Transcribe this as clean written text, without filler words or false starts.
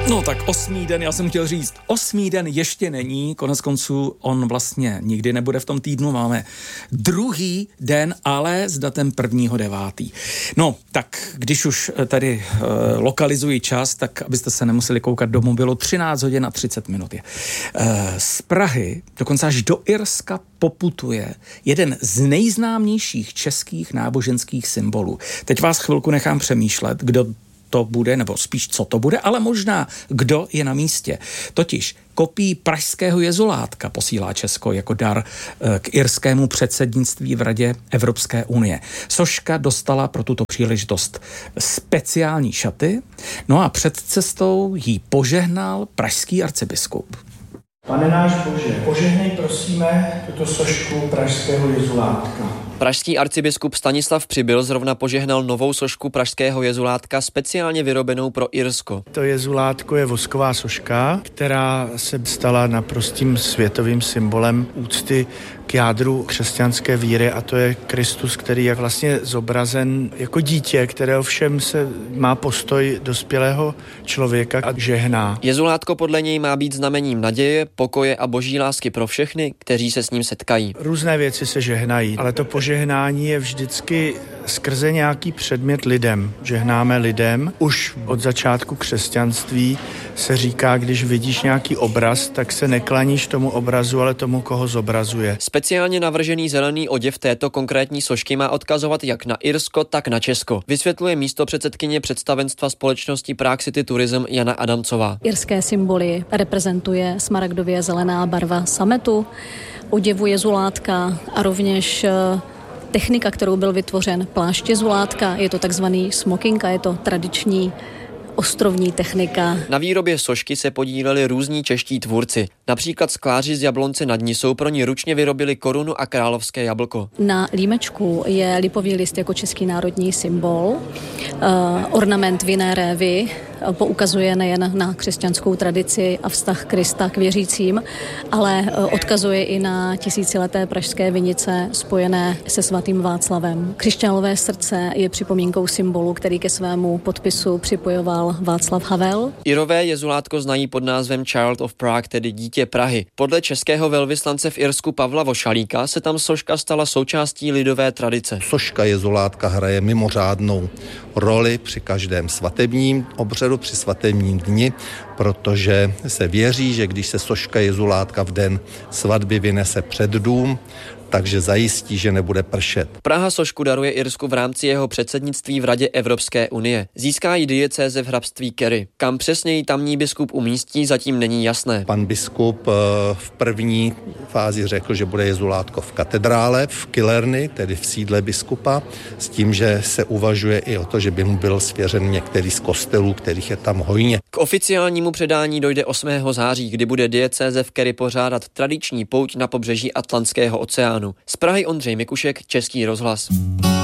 No tak 8. den, já jsem chtěl říct, 8. den ještě není, konec konců on vlastně nikdy nebude v tom týdnu, máme 2. den, ale s datem 1.9. No, tak když už tady lokalizuji čas, tak abyste se nemuseli koukat do mobilu, 13 hodin a 30 minut je. Z Prahy, dokonce až do Irska poputuje jeden z nejznámějších českých náboženských symbolů. Teď vás chvilku nechám přemýšlet, kdo to bude, nebo spíš co to bude, ale možná kdo je na místě. Totiž kopii pražského jezulátka posílá Česko jako dar k irskému předsednictví v Radě Evropské unie. Soška dostala pro tuto příležitost speciální šaty, no a před cestou jí požehnal pražský arcibiskup. Pane náš Bože, požehnej prosíme tuto sošku pražského jezulátka. Pražský arcibiskup Stanislav Přibyl zrovna požehnal novou sošku pražského jezulátka speciálně vyrobenou pro Irsko. To jezulátko je vosková soška, která se stala naprostým světovým symbolem úcty k jádru křesťanské víry, a to je Kristus, který je vlastně zobrazen jako dítě, kterého všem se má postoj dospělého člověka a žehná. Jezulátko podle něj má být znamením naděje, pokoje a boží lásky pro všechny, kteří se s ním setkají. Různé věci se žehnají, ale to požehnání je vždycky skrze nějaký předmět lidem. Žehnáme lidem. Už od začátku křesťanství se říká, když vidíš nějaký obraz, tak se neklaníš tomu obrazu, ale tomu, koho zobrazuje. Speciálně navržený zelený oděv této konkrétní sošky má odkazovat jak na Irsko, tak na Česko. Vysvětluje místopředsedkyně představenstva společnosti Prague City Tourism Jana Adamcová. Irské symboly reprezentuje smaragdově zelená barva sametu, oděvu jezulátka a rovněž technika, kterou byl vytvořen plášť jezulátka. Je to takzvaný smoking a je to tradiční ostrovní technika. Na výrobě sošky se podíleli různí čeští tvůrci. Například skláři z Jablonce nad Nisou pro ní ručně vyrobili korunu a královské jablko. Na límečku je lipový list jako český národní symbol. Ornament vinné révy poukazuje nejen na křesťanskou tradici a vztah Krista k věřícím, ale odkazuje i na tisícileté pražské vinice spojené se svatým Václavem. Křišťálové srdce je připomínkou symbolu, který ke svému podpisu připojoval Václav Havel. Irové jezulátko znají pod názvem Child of Prague, tedy dítě Prahy. Podle českého velvyslance v Irsku Pavla Vošalíka se tam soška stala součástí lidové tradice. Soška jezulátka hraje mimořádnou roli při každém svatebním obřadu, při svatebním dni, protože se věří, že když se soška jezulátka v den svatby vynese před dům, takže zajistí, že nebude pršet. Praha sošku daruje Irsku v rámci jeho předsednictví v Radě Evropské unie. Získá ji diecéze v hrabství Kerry. Kam přesně ji tamní biskup umístí, zatím není jasné. Pan biskup v první fázi řekl, že bude jezulátko v katedrále v Killarney, tedy v sídle biskupa, s tím, že se uvažuje i o to, že by mu byl svěřen některý z kostelů, kterých je tam hojně. K oficiálnímu předání dojde 8. září, kdy bude diecéze v Kerry pořádat tradiční pouť na pobřeží Atlantského oceánu. Z Prahy Ondřej Mikušek, Český rozhlas.